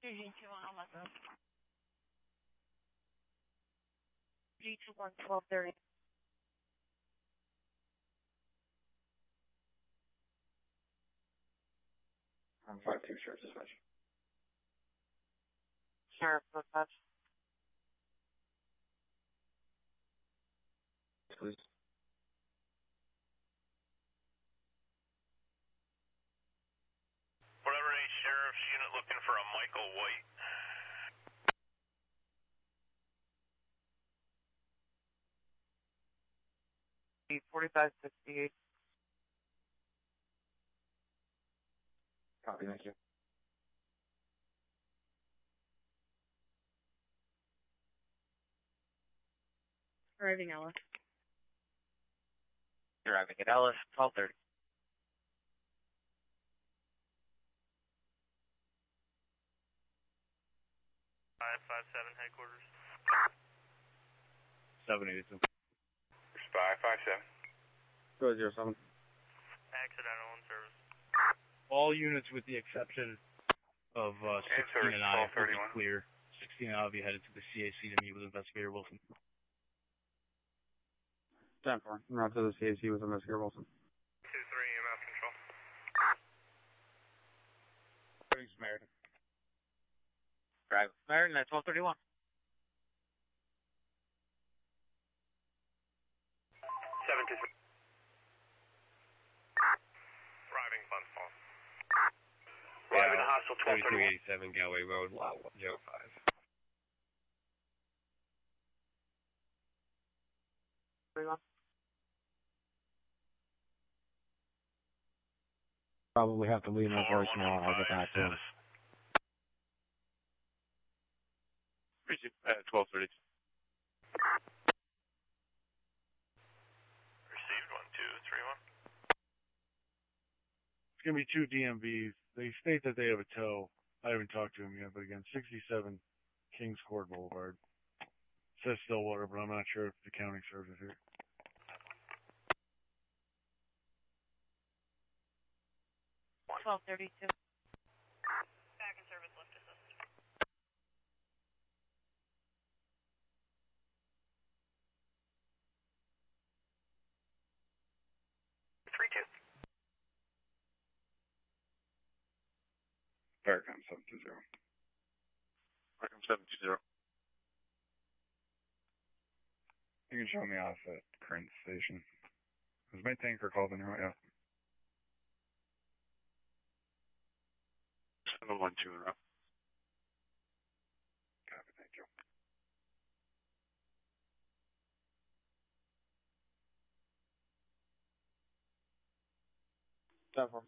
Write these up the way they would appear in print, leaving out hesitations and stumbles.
G2 on Elmwood Road. G21 1230. I'm 5-2, Sheriff Dispatch. Sheriff Dispatch. Please. Whatever a sheriff's unit looking for a Michael White. E4568. Copy, thank you. Arriving Ellis. Arriving at Ellis, 1230. 557 headquarters. 782. Spy 57. Go 07. Accidental in service. All units with the exception of 16 and I will be clear. 16 and I will be headed to the CAC to meet with Investigator Wilson. 10-4. I'm out to the CAC with Investigator Wilson. 2-3 EMS control. Thanks, Samaritan. Drive Samaritan at 1231. 723. Arriving Funds Fall. Arriving to hostile 1231. 3387 Galway Road, Lot 105. Probably have to leave my voicemail. I'll get back to him. 1230. Received 1231. It's going to be 2 DMVs. They state that they have a tow. I haven't talked to him yet, but again, 67 Kings Court Boulevard. Says Stillwater, but I'm not sure if the county serves it here. $1232. Back in service, lift assist. 3-2. Faircom 720. Markham 720. You can show me off at current station. Is my tanker called in right now? 712 in a row. Copy, thank you. Platform.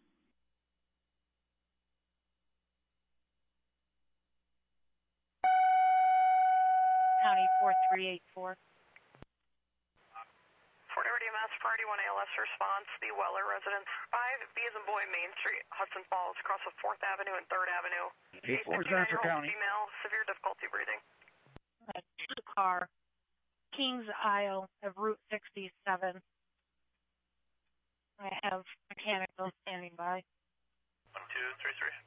County 4384. Fort Edward EMS, Priority 1 ALS response, the Weller residence, 5 B as in boy, Main Street, Hudson Falls, across of 4th Avenue and 3rd Avenue. 8-4 Central County. Female, severe difficulty breathing. A 2-car, Kings Isle of Route 67. I have mechanical standing by. 1233.